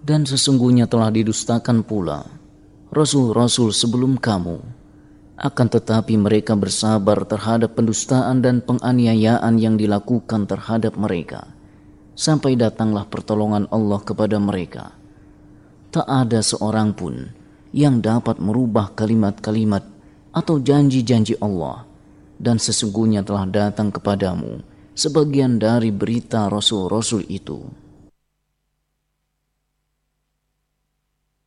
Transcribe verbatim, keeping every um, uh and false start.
Dan sesungguhnya telah didustakan pula rasul-rasul sebelum kamu, akan tetapi mereka bersabar terhadap pendustaan dan penganiayaan yang dilakukan terhadap mereka, sampai datanglah pertolongan Allah kepada mereka. Tak ada seorang pun yang dapat merubah kalimat-kalimat atau janji-janji Allah, dan sesungguhnya telah datang kepadamu sebagian dari berita rasul-rasul itu.